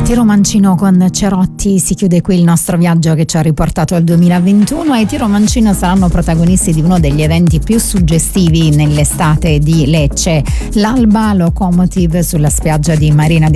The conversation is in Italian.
Tiro Mancino con Cerotti si chiude qui il nostro viaggio che ci ha riportato al 2021 e Tiro Mancino saranno protagonisti di uno degli eventi più suggestivi nell'estate di Lecce, l'Alba Locomotive sulla spiaggia di Marina di